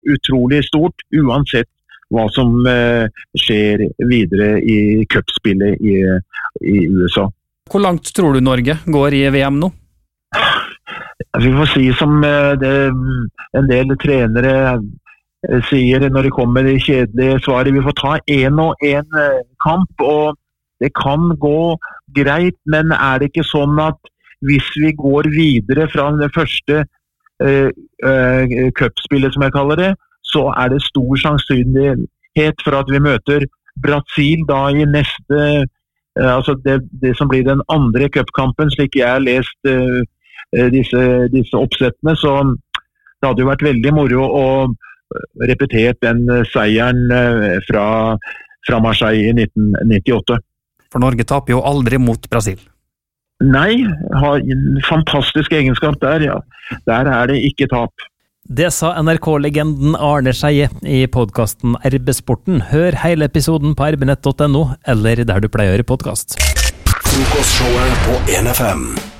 utrolig stort, uansett hva som skjer videre i cupspillet i USA. Hvor langt tror du Norge går i VM nå? Vi får si som en del trenere sier når det kommer det kjedelige svaret. Vi får ta en og en kamp, og det kan gå greit, men det ikke sånn at hvis vi går videre fra det første cupspillet, som jeg kaller det, så det stor sannsynlighet for at vi møter Brasil da i neste, altså det som blir den andre cupkampen, slik jeg har lest disse oppsettene, så det hadde jo vært veldig moro å repetert den seieren fra Marseille i 1998. For Norge taper jo aldri mot Brasil. Nei, har en fantastisk egenskap der, ja. Der det ikke tap. Det sa NRK-legenden Arne Skeie i podcasten RB-sporten. Hør hele episoden på rbnett.no, eller der du pleier å høre podcast. Frokostshowet på 1FM.